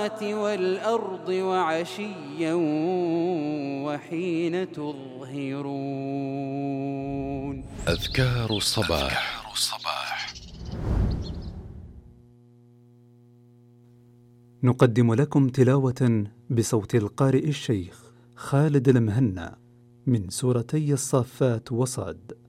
السماوات والأرض وعشيا وحين تظهرون. أذكار الصباح. نقدم لكم تلاوة بصوت القارئ الشيخ خالد المهنا من سورتي الصافات وصاد.